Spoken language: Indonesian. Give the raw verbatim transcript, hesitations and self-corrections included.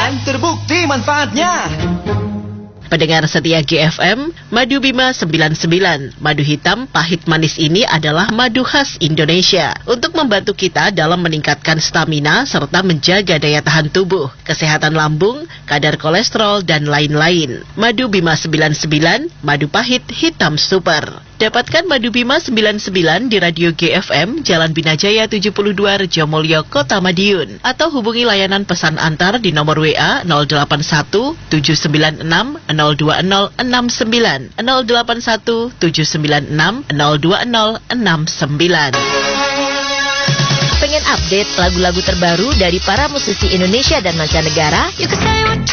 dan terbukti manfaatnya. Pendengar setia G F M, Madu Bima sembilan puluh sembilan, madu hitam pahit manis ini adalah madu khas Indonesia untuk membantu kita dalam meningkatkan stamina serta menjaga daya tahan tubuh, kesehatan lambung, kadar kolesterol, dan lain-lain. Madu Bima sembilan puluh sembilan, madu pahit hitam super. Dapatkan Madu Bima sembilan puluh sembilan di Radio G F M, Jalan Binajaya tujuh puluh dua, Rejomolyo, Kota Madiun. Atau hubungi layanan pesan antar di nomor W A nol delapan satu tujuh sembilan enam nol dua nol enam sembilan, nol delapan satu tujuh sembilan enam nol dua nol enam sembilan. Pengen update lagu-lagu terbaru dari para musisi Indonesia dan mancanegara? Yuk ke